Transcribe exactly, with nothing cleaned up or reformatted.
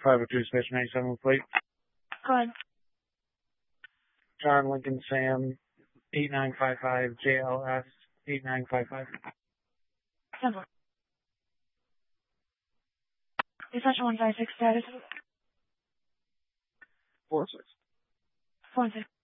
five oh two Space ninety-seven plate. Go ahead. John Lincoln Sam, eight nine five five J L S, eight nine five five. Simple. Essential one five six status. Four six. Four six.